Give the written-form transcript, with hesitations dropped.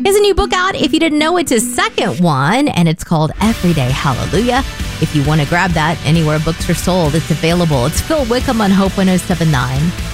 He has a new book out. If you didn't know, it's his second one, and it's called Everyday Hallelujah. If you want to grab that anywhere books are sold, it's available. It's Phil Wickham on Hope 107.9.